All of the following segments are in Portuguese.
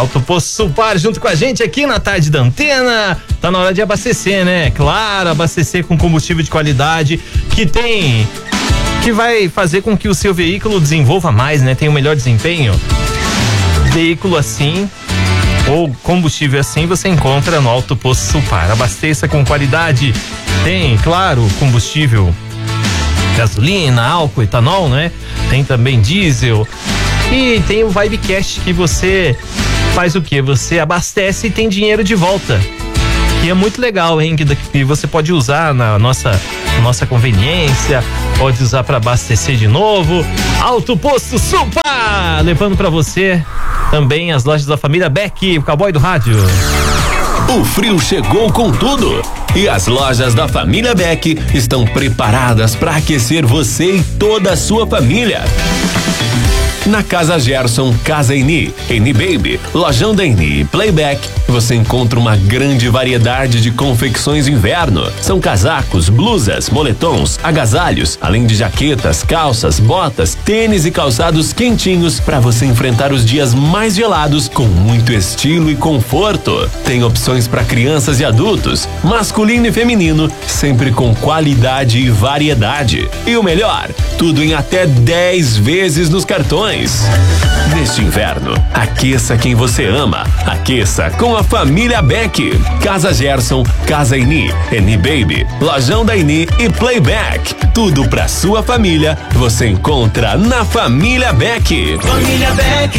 Alto Posto Sulpar junto com a gente aqui na Tarde da Antena. Tá na hora de abastecer, né? Claro, abastecer com combustível de qualidade que vai fazer com que o seu veículo desenvolva mais, né? Tenha um melhor desempenho. Veículo assim ou combustível assim você encontra no Alto Posto Sulpar. Abasteça com qualidade. Tem, claro, combustível, gasolina, álcool, etanol, né? Tem também diesel. E tem o Vibecast, que você faz o quê? Você abastece e tem dinheiro de volta. Que é muito legal, hein? Que você pode usar na nossa conveniência, pode usar para abastecer de novo. Alto Posto Sulpar, levando para você também as lojas da família Beck, o cowboy do rádio. O frio chegou com tudo e as lojas da família Beck estão preparadas para aquecer você e toda a sua família. Na Casa Gerson, Casa Eni, Eni Baby, Lojão da Eni e Playback, você encontra uma grande variedade de confecções inverno. São casacos, blusas, moletons, agasalhos, além de jaquetas, calças, botas, tênis e calçados quentinhos para você enfrentar os dias mais gelados com muito estilo e conforto. Tem opções para crianças e adultos, masculino e feminino, sempre com qualidade e variedade. E o melhor, tudo em até 10 vezes nos cartões. Neste inverno, aqueça quem você ama. Aqueça com a família Beck. Casa Gerson, Casa Eni, Eni Baby, Lojão da Eni e Playback. Tudo pra sua família você encontra na família Beck. Família Beck.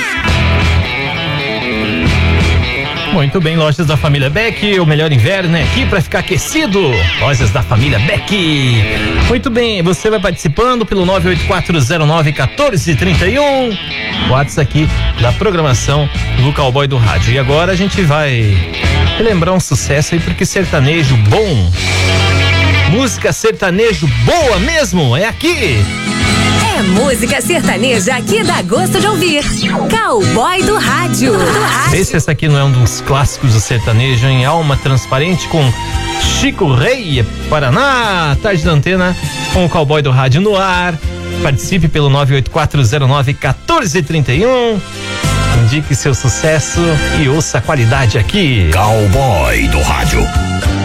Muito bem, lojas da família Beck, o melhor inverno é aqui para ficar aquecido. Lojas da família Beck. Muito bem, você vai participando pelo 984091431. WhatsApp aqui da programação do Cowboy do Rádio. E agora a gente vai relembrar um sucesso aí, porque sertanejo bom, música sertanejo boa mesmo, é aqui. É música sertaneja aqui dá gosto de ouvir. Cowboy do Rádio. Vê se essa aqui não é um dos clássicos do sertanejo, em Alma Transparente com Chico Rei, Paraná. Tarde da Antena com o Cowboy do Rádio no ar. Participe pelo 984091431. Indique seu sucesso e ouça a qualidade aqui. Cowboy do Rádio.